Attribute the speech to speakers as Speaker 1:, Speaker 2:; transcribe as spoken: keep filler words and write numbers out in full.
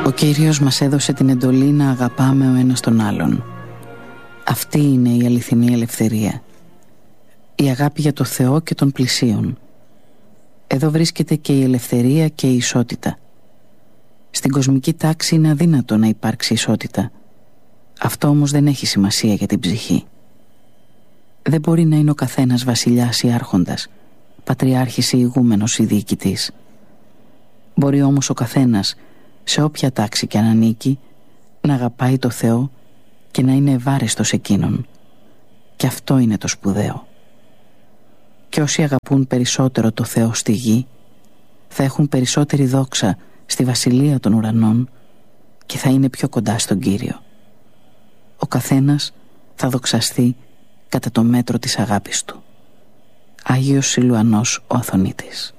Speaker 1: Ο Κύριος μας έδωσε την εντολή να αγαπάμε ο ένας τον άλλον. Αυτή είναι η αληθινή ελευθερία. Η αγάπη για το Θεό και των πλησίων. Εδώ βρίσκεται και η ελευθερία και η ισότητα. Στην κοσμική τάξη είναι αδύνατο να υπάρξει ισότητα. Αυτό όμως δεν έχει σημασία για την ψυχή. Δεν μπορεί να είναι ο καθένας βασιλιάς ή άρχοντας, πατριάρχης ή ηγούμενος ή διοικητής. Μπορεί όμως ο καθένας, σε όποια τάξη και αν ανήκει, να αγαπάει το Θεό και να είναι ευάρεστος εκείνον. Και αυτό είναι το σπουδαίο. Και όσοι αγαπούν περισσότερο το Θεό στη γη, θα έχουν περισσότερη δόξα στη βασιλεία των ουρανών και θα είναι πιο κοντά στον Κύριο. Ο καθένας θα δοξαστεί κατά το μέτρο της αγάπης του. Άγιος Σιλουανός ο Αθωνίτης.